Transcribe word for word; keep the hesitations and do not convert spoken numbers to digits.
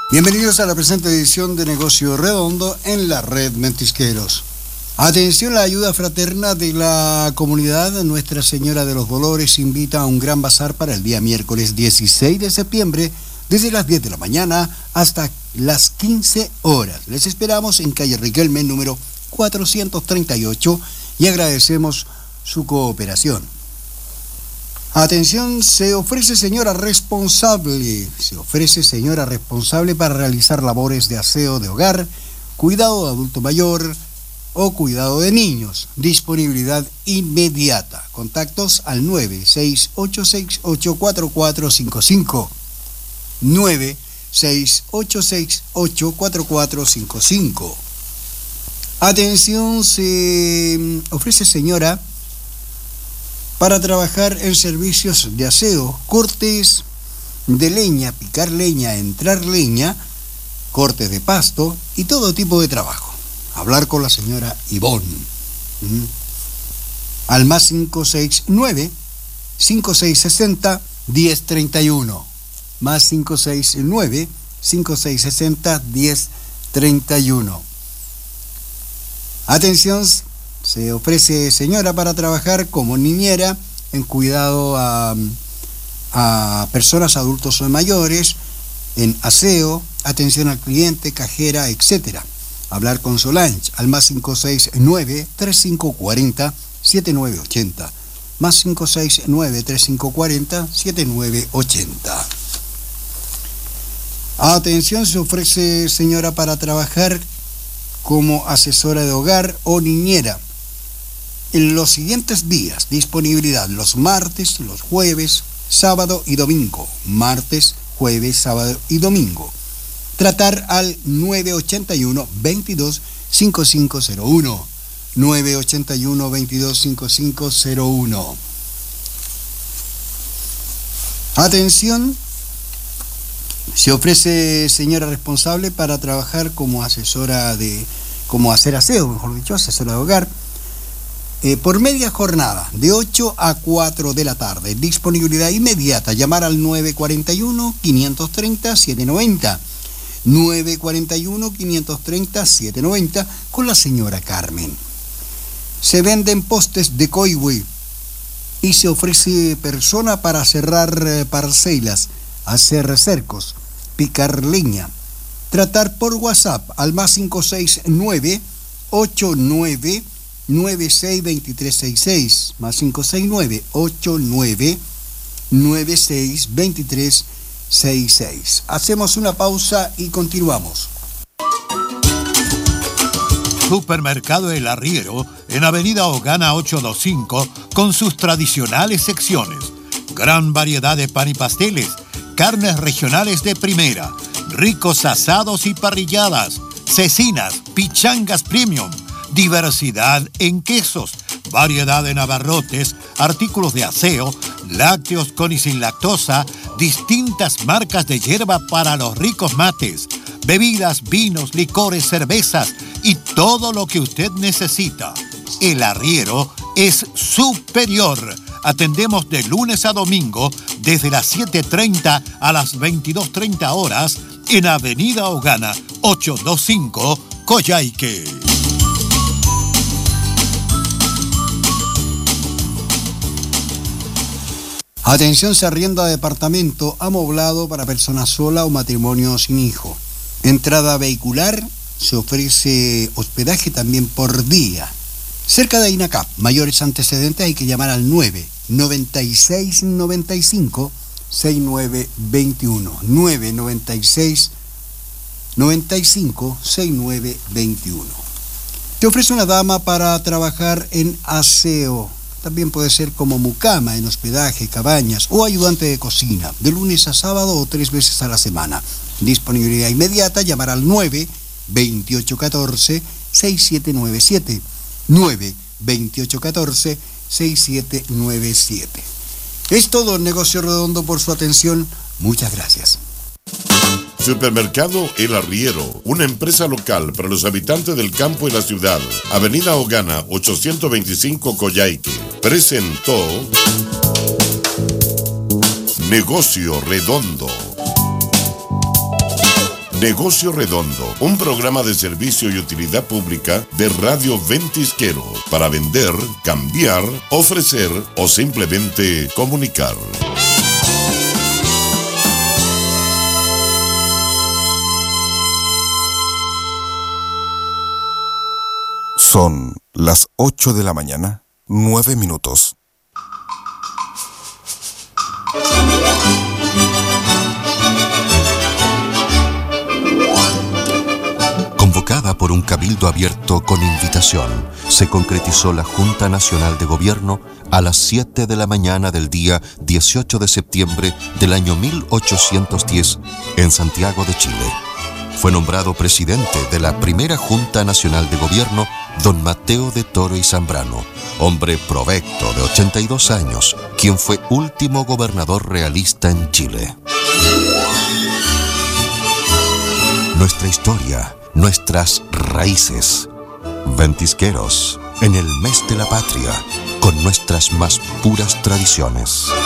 Bienvenidos a la presente edición de Negocio Redondo en la red Mentisqueros. Atención, la ayuda fraterna de la comunidad Nuestra Señora de los Dolores invita a un gran bazar para el día miércoles dieciséis de septiembre desde las diez de la mañana hasta las quince horas. Les esperamos en calle Riquelme, número cuatrocientos treinta y ocho, y agradecemos su cooperación. Atención, se ofrece señora responsable, se ofrece señora responsable para realizar labores de aseo de hogar, cuidado de adulto mayor o cuidado de niños. Disponibilidad inmediata. Contactos al nueve seis ocho seis ocho cuatro cuatro cinco cinco. nueve seis ocho seis ocho cuatro cuatro cinco cinco. Atención, se ofrece señora para trabajar en servicios de aseo, cortes de leña, picar leña, entrar leña, cortes de pasto y todo tipo de trabajo. Hablar con la señora Ivonne. ¿Mm? Al más cinco seis nueve, cinco seis seis cero, diez treinta y uno. Más cinco seis nueve, cinco seis seis cero, diez treinta y uno. Atención, se ofrece señora para trabajar como niñera en cuidado a, a personas adultos o mayores, en aseo, atención al cliente, cajera, etcétera. Hablar con Solange al más cinco seis nueve, tres cinco cuatro cero, siete nueve ocho cero. Más cinco seis nueve, tres cinco cuatro cero, siete nueve ocho cero. Atención, se ofrece señora para trabajar como asesora de hogar o niñera en los siguientes días. Disponibilidad los martes, los jueves, sábado y domingo. Martes, jueves, sábado y domingo. Tratar al nueve ocho uno, veintidós, cincuenta y cinco cero uno. nueve ocho uno, veintidós, cincuenta y cinco cero uno. Atención, se ofrece señora responsable para trabajar como asesora de, como hacer aseo, mejor dicho, asesora de hogar, eh, por media jornada, de ocho a cuatro de la tarde. Disponibilidad inmediata. Llamar al nueve cuatro uno, cinco tres cero, siete nueve cero. nueve cuatro uno, cinco tres cero, siete nueve cero con la señora Carmen. Se venden postes de coihue y se ofrece persona para cerrar parcelas, hacer cercos, picar leña. Tratar por WhatsApp al más cinco seis nueve, ocho nueve nueve seis, dos tres seis seis. Más cinco seis nueve, ocho nueve nueve seis, dos tres seis seis. Hacemos una pausa y continuamos. Supermercado El Arriero en Avenida Ogana ochocientos veinticinco con sus tradicionales secciones. Gran variedad de pan y pasteles, carnes regionales de primera, ricos asados y parrilladas, cecinas, pichangas premium, diversidad en quesos, variedad en abarrotes, artículos de aseo, lácteos con y sin lactosa, distintas marcas de hierba para los ricos mates, bebidas, vinos, licores, cervezas y todo lo que usted necesita. El Arriero es superior. Atendemos de lunes a domingo desde las siete treinta a las veintidós treinta horas en Avenida Ogana ochocientos veinticinco, Coyhaique. Atención, se arrienda departamento amoblado para persona sola o matrimonio sin hijo. Entrada vehicular, se ofrece hospedaje también por día. Cerca de INACAP, mayores antecedentes hay que llamar al nueve noventa y seis noventa y cinco, sesenta y nueve veintiuno. nueve noventa y seis noventa y cinco, sesenta y nueve veintiuno. Te ofrece una dama para trabajar en aseo. También puede ser como mucama en hospedaje, cabañas o ayudante de cocina, de lunes a sábado o tres veces a la semana. Disponibilidad inmediata, llamar al nueve veintiocho catorce, sesenta y siete noventa y siete. nueve veintiocho catorce, sesenta y siete noventa y siete. Es todo el Negocio Redondo. Por su atención. Muchas gracias. Supermercado El Arriero, una empresa local para los habitantes del campo y la ciudad. Avenida Ogana ochocientos veinticinco, Coyhaique. Presentó Negocio Redondo. Negocio Redondo, un programa de servicio y utilidad pública de Radio Ventisquero para vender, cambiar, ofrecer o simplemente comunicar. Son las ocho de la mañana, nueve minutos. Convocada por un cabildo abierto con invitación, se concretizó la Junta Nacional de Gobierno a las siete de la mañana del día dieciocho de septiembre del año mil ochocientos diez en Santiago de Chile. Fue nombrado presidente de la primera Junta Nacional de Gobierno don Mateo de Toro y Zambrano, hombre provecto de ochenta y dos años, quien fue último gobernador realista en Chile. Nuestra historia, nuestras raíces. Ventisqueros, en el mes de la patria, con nuestras más puras tradiciones.